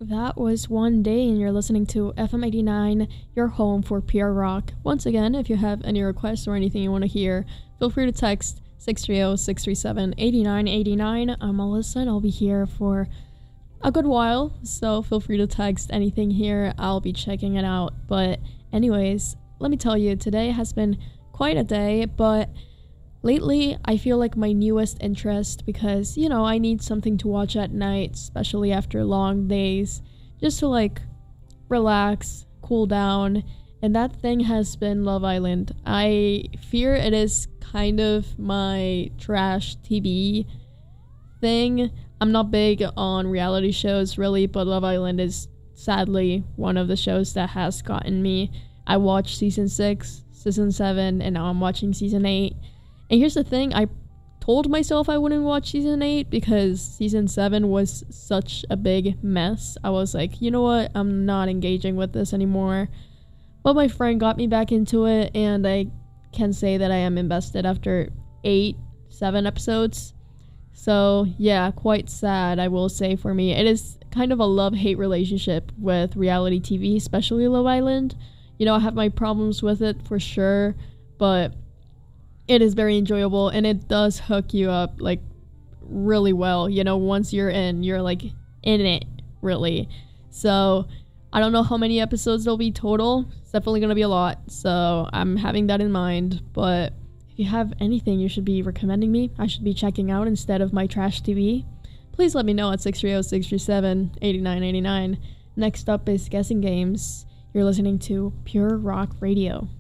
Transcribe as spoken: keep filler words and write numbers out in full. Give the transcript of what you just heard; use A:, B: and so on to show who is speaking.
A: that was One Day, and you're listening to F M eighty-nine, your home for pure rock. Once again, if you have any requests or anything you want to hear, feel free to text six three zero, six three seven, eight nine eight nine. I'm Melissa, and I'll be here for a good while, so feel free to text anything here. I'll be checking it out. But anyways, let me tell you, today has been quite a day, but lately, I feel like my newest interest, because, you know, I need something to watch at night, especially after long days, just to, like, relax, cool down, and that thing has been Love Island. I fear it is kind of my trash T V thing. I'm not big on reality shows, really, but Love Island is sadly one of the shows that has gotten me. I watched season six, season seven, and now I'm watching season eight. And here's the thing, I told myself I wouldn't watch season eight because season seven was such a big mess. I was like, you know what, I'm not engaging with this anymore. But my friend got me back into it, and I can say that I am invested after eight, seven episodes. So yeah, quite sad, I will say, for me. It is kind of a love-hate relationship with reality T V, especially Love Island. You know, I have my problems with it for sure, but it is very enjoyable, and it does hook you up, like, really well. You know, once you're in, you're, like, in it, really. So, I don't know how many episodes there'll be total. It's definitely going to be a lot, so I'm having that in mind. But if you have anything you should be recommending me, I should be checking out instead of my trash T V, please let me know at six three zero, six three seven, eight nine eight nine. Next up is Guessing Games. You're listening to Pure Rock Radio.